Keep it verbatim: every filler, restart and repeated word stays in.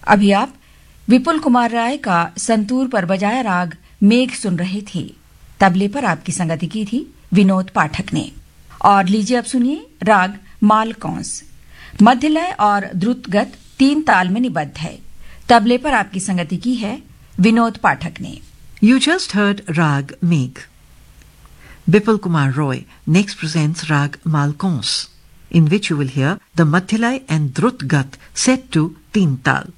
अभी आप विपुल कुमार राय का संतूर पर बजाया राग मेघ सुन रहे थे। तबले पर आपकी संगति की थी विनोद पाठक ने। और लीजिए अब सुनिए राग मालकौंस। मध्य लय और द्रुतगत तीन ताल में निबद्ध है। तबले पर आपकी संगति की है विनोद पाठक ने। You just heard Rag Megh. Bipul Kumar Roy next presents Rag Malkons, in which you will hear the Madhyalay and Drut Gat set to Teen Tal.